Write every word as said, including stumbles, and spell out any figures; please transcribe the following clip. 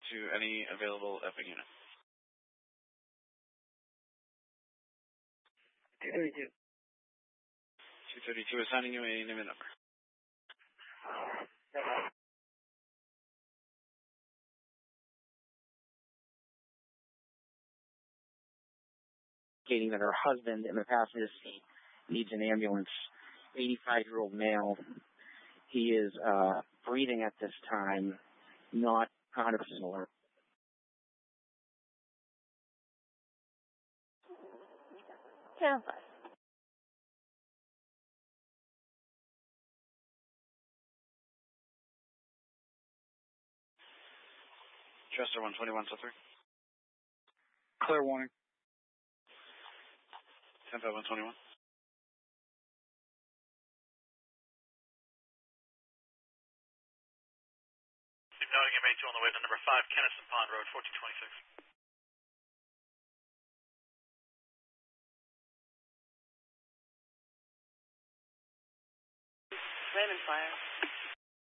to any available Epic unit. two thirty-two. two thirty-two assigning you a name and number. Indicating that her husband in the passenger seat needs an ambulance. eighty-five-year-old male. He is uh, breathing at this time, not one hundred percent alert. ten five. Chester one twenty-one, so three. Clear warning. ten five one twenty-one. Nottingham eight two on the way to number five, Kennison Pond Road, fourteen twenty-six. Raymond Fire.